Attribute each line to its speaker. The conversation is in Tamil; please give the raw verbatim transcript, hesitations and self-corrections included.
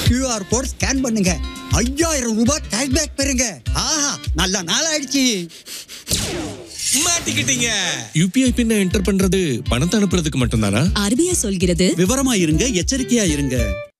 Speaker 1: கியூஆர் கோட் ஸ்கேன் பண்ணுங்க, ஐயாயிரம் ரூபாய் கேஷ்பேக் பெறுங்க. ஆஹா, நல்ல நாள் ஆயிடுச்சு.
Speaker 2: மாட்டிக்கிட்டீங்க. யூபிஐ பின்ன என்டர் பண்றது பணத்தை அனுப்புறதுக்கு மட்டும்தானா?
Speaker 3: ஆர்பிஐ சொல்கிறது
Speaker 1: விவரமா இருங்க, எச்சரிக்கையா இருங்க.